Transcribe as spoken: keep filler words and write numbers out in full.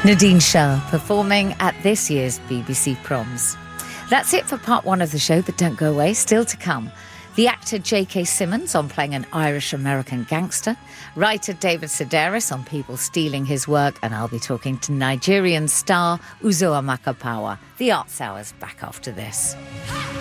Nadine Shah performing at this year's B B C Proms. That's it for part one of the show, but don't go away, still to come. The actor J K Simmons on playing an Irish-American gangster, writer David Sedaris on people stealing his work, and I'll be talking to Nigerian star Uzoa Makapawa. The Arts Hour's back after this.